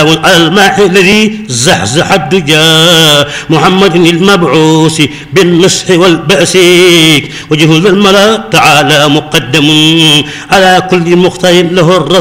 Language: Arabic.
على الماحي الذي زحزح الدجى محمد المبعوث بالنصح والبأس وجه الملا تعالى مقدم على كل مختار له الرفع